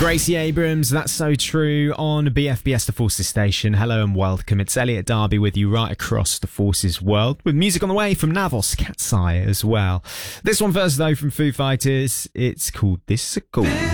Gracie Abrams, That's So True on BFBS The Forces station. Hello and welcome. It's Elliot Darby with you right across the Forces world, with music on the way from Navos, Cat's Eye as well. This one first though from Foo Fighters. It's called This Is a Call.